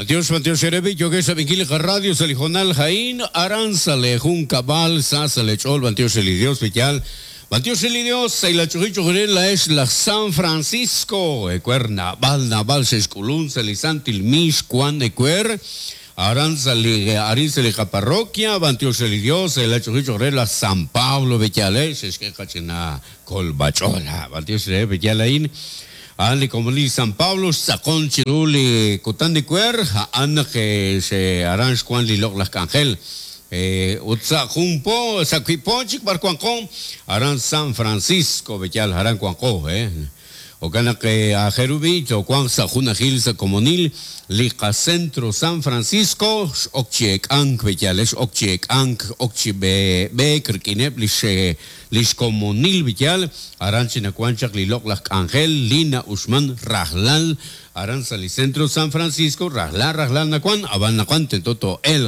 Dios Sherebi, yo que saben que la radio se lijonal Jain, aranzale, jun cabal, sasale, chol, Dios el Dios, vital. Dios el Dios, y la churicho la es la San Francisco, ecuer naval, se esculun, se lisantil mish, cuan ecuer, aranzale parroquia, Dios el Dios, y la churicho la San Pablo, vital, es que cachina colbachola, Dios el Vital. Ali como li San Pablo sacón chiruli cotan de cuer anda que se arrange cuan li log las cangel utsa jumpo saquipo chic bar cuancón aran San Francisco bechal haran cuanco o gana que a Jerubi o cuan sa juna gil sa comunil liqa centro San Francisco okchek ank bechales okchek ank okchi be krkinep lish comunil bechal aran china cuanchak li lok las angel lina usman rahlal aran sali centro San Francisco rahlal na cuan aban na cuan tentoto el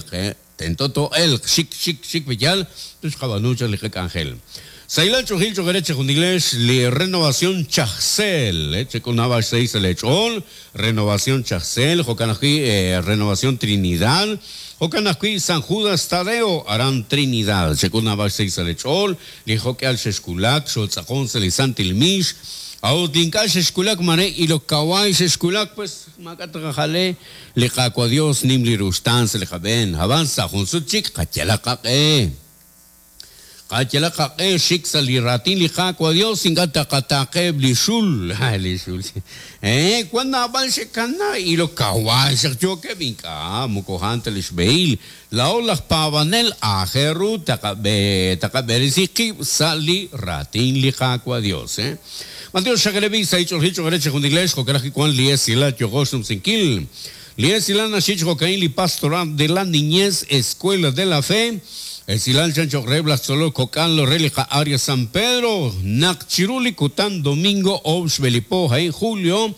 chic bechal tus cabanucha li angel Sailal Chojil Chogereche Jundiles, li renovación Chachsel, Checonaba 6 Lechol, renovación Chachsel, Jocanají, renovación Trinidad, Jocanají San Judas Tadeo, Arán Trinidad, Checonaba 6 Lechol, li Joqueal Shesculak, Xolzajón Selisantil Mish, Autlincal Shesculak Mare y lo Kawai Shesculak, pues Macatrajale, le Jaco Dios, Nimli Rustan, se le jaben, avanza, Junsuchik, Cachelacake. Kachala kake shik saliratin liha kwa Dios singata katake blishul cuando abal se cana y lo kawai se choque vinca mukohante lishbeil la olah pavanel ajeru takaberisiki saliratin liha kwa Dios Mateo Shagrebi sa hicho gereche con iglesia que cuan liesila yogosum sinkil liesila na shicho kain li pastoral de la niñez escuela de la fe El Silal Chancho Reblas solo cocan lo relija área San Pedro, Nakchiruli Cutan Domingo Obs Belipoja en julio,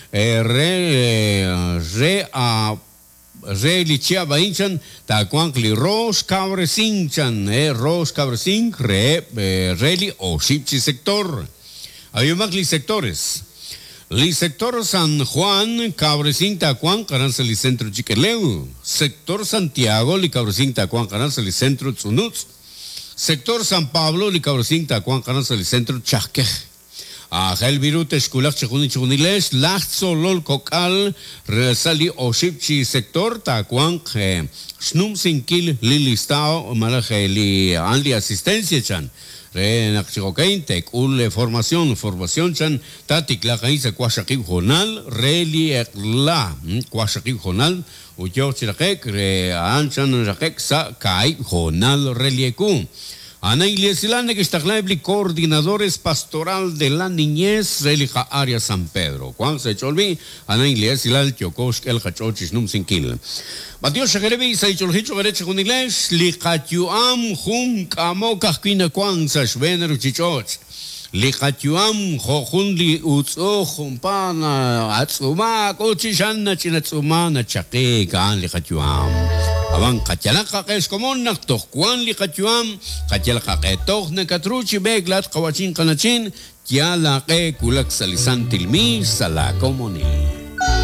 Lichia Bainchan, Tacuancli Ros Cabresinchan, Ros Cabresink, Reli o Shipchi sector. Hay más sectores. Li sector San Juan, Cabrecín Tacuán, Caranza li centro Chiqueleu. Sector Santiago, li Cabrecín Tacuán, Caranza li centro Tzunutz. Sector San Pablo, li Cabrecín Tacuán, Caranza li centro Chasquej. Ajel Virute, Esculak, Chejunichuniles, Laxo, Lol, Cocal, Resali, Oshipchi, sector Tacuán, Snum Sinkil, li Listao, Malaje, li Anli Asistencia Chan. Renaxicocainte, formación chan, tatic la caíza cuachaquim jonal, reli la cuachaquim jonal, uyo chiraqek, anchan raqek sa caí jonal reliecu. Ana Iglesiane que está coordinadores pastoral de la niñez relija área San Pedro. Juan se cholvi, Ana Iglesial Tiokosh el Hachochis num sinkil. Mateo Shagerebi se cholhicho gereche con inglés, li Hatuam hum kamo kahkina kwan sa shvener chichoch. Li Hatuam hohun li utso humpana atsuma kochishanna chinatsumana chake kan li Hatuam. Abang kachalaka es común naktoh kuan li kachuam kachalaka etoh na katruchi beglat kawachin kanachin kiala ke kulak salisan tilmi sala komunil.